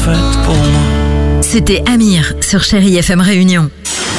faite pour moi. C'était Amir sur Chérie FM Réunion.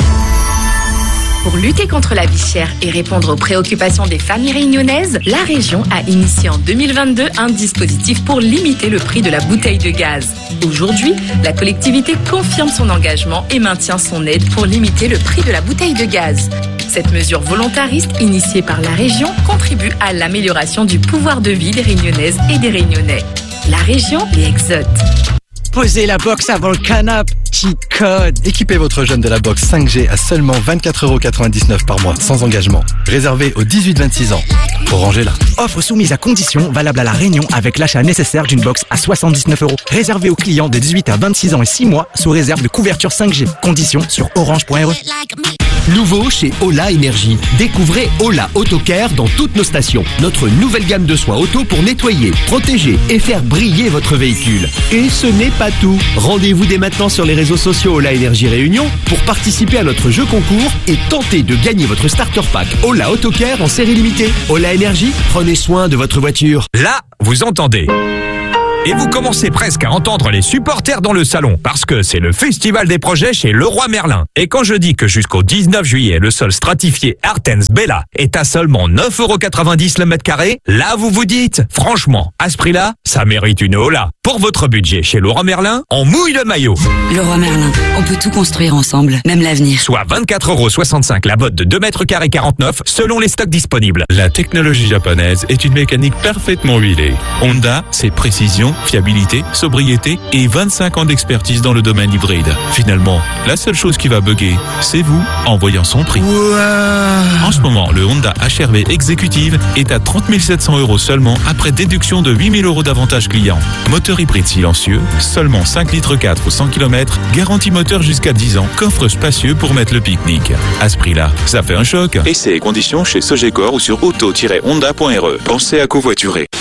Pour lutter contre la vie chère et répondre aux préoccupations des familles réunionnaises, la région a initié en 2022 un dispositif pour limiter le prix de la bouteille de gaz. Aujourd'hui, la collectivité confirme son engagement et maintient son aide pour limiter le prix de la bouteille de gaz. Cette mesure volontariste, initiée par la région, contribue à l'amélioration du pouvoir de vie des Réunionnaises et des Réunionnais. La région les exote. Posez la box avant le canapé, cheat code. Équipez votre jeune de la box 5G à seulement 24,99€ par mois, sans engagement. Réservé aux 18-26 ans. Orange est là. Offre soumise à conditions, valable à La Réunion avec l'achat nécessaire d'une box à 79€. Réservé aux clients de 18 à 26 ans et 6 mois, sous réserve de couverture 5G. Conditions sur orange.re. Nouveau chez Ola Énergie. Découvrez Ola Autocare dans toutes nos stations. Notre nouvelle gamme de soins auto pour nettoyer, protéger et faire briller votre véhicule. Et ce n'est pas tout. Rendez-vous dès maintenant sur les réseaux sociaux Ola Énergie Réunion pour participer à notre jeu concours et tenter de gagner votre starter pack Ola Autocare en série limitée. Ola Énergie, prenez soin de votre voiture. Là, vous entendez. Et vous commencez presque à entendre les supporters dans le salon, parce que c'est le festival des projets chez Leroy Merlin. Et quand je dis que jusqu'au 19 juillet, le sol stratifié Artens Bella est à seulement 9,90€ le mètre carré, là vous vous dites, franchement, à ce prix-là, ça mérite une Ola. Pour votre budget chez Leroy Merlin, on mouille le maillot. Leroy Merlin, on peut tout construire ensemble, même l'avenir. Soit 24,65€ la botte de 2 mètres carrés 49, selon les stocks disponibles. La technologie japonaise est une mécanique parfaitement huilée. Honda, c'est précision, fiabilité, sobriété et 25 ans d'expertise dans le domaine hybride. Finalement, la seule chose qui va bugger, c'est vous en voyant son prix. En ce moment, le Honda HR-V Executive est à 30 700€ seulement après déduction de 8 000€ d'avantages clients. Moteur hybride silencieux, seulement 5 litres 4 ou 100 km, garantie moteur jusqu'à 10 ans, coffre spacieux pour mettre le pique-nique. À ce prix-là, ça fait un choc. Essais et conditions chez Sogecor ou sur auto-honda.re. Pensez à covoiturer.